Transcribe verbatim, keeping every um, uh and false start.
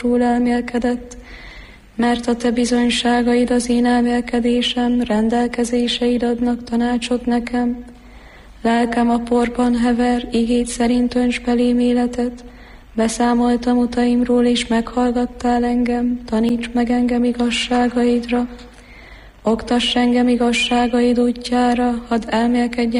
túl elmélkedett, mert a te bizonyságaid az én elmélkedésem, rendelkezéseid adnak tanácsot nekem. Lelkem a porban hever, igéd szerint önts belém életet, beszámoltam utaimról, és meghallgattál engem, taníts meg engem igazságaidra. Oktass engem igazságaid útjára, hadd elmélkedjen